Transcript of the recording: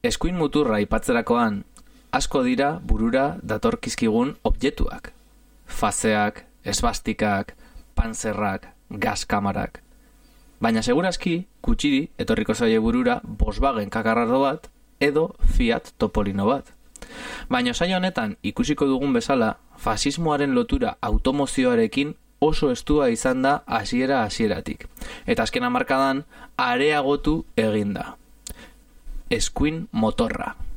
Eskuin muturra aipatzerakoan, asko dira burura datorkizkigun objektuak. Fazeak, esbastikak, panzerrak, gaskamarak. Baina segurazki, kutsiri etorriko zaie burura Volkswagen kakarrardo bat edo Fiat Topolino bat. Baina saio honetan ikusiko dugun bezala, fasismoaren lotura automozioarekin oso estua izan da hasieratik. Eta azken hamarkadan areagotu egin da. Eskuin motorra.